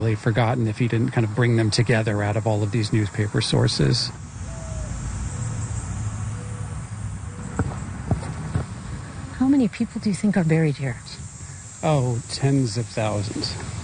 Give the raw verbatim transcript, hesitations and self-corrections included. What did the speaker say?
forgotten if he didn't kind of bring them together out of all of these newspaper sources. How many people do you think are buried here? Oh, tens of thousands.